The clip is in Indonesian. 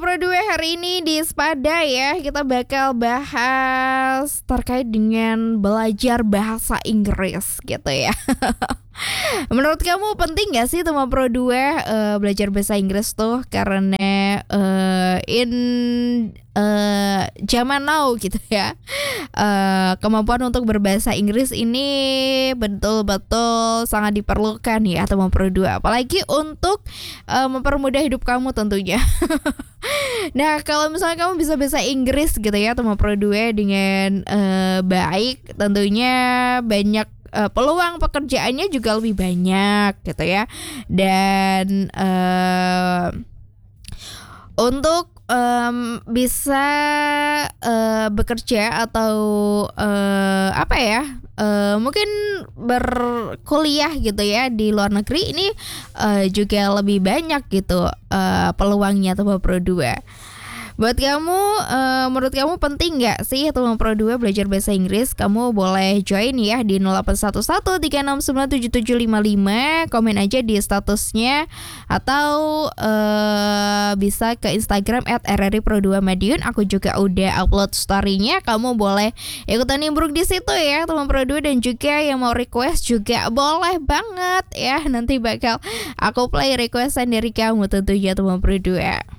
Pro 2 hari ini di Spada ya, kita bakal bahas terkait dengan belajar bahasa Inggris gitu ya. Menurut kamu penting gak sih Tuma Pro 2 belajar bahasa Inggris tuh? Karena in zaman now gitu ya, kemampuan untuk berbahasa Inggris ini betul-betul sangat diperlukan ya Tuma Pro 2. Apalagi untuk mempermudah hidup kamu tentunya. Nah, kalau misalnya kamu bisa bahasa Inggris gitu ya Tuma Pro 2 dengan baik, tentunya banyak peluang pekerjaannya juga lebih banyak gitu ya. Dan untuk bisa bekerja atau mungkin berkuliah gitu ya di luar negeri ini juga lebih banyak gitu peluangnya Tuma Pro 2. Buat kamu, menurut kamu penting gak sih Tuma Pro 2 belajar bahasa Inggris? Kamu boleh join ya di 0811 3697755. Komen aja di statusnya, atau bisa ke Instagram @rripro2madiun. Aku juga udah upload story-nya. Kamu boleh ikutan nimbrung di situ ya Tuma Pro 2. Dan juga yang mau request juga boleh banget ya. Nanti bakal aku play requestan dari kamu tentunya Tuma Pro 2.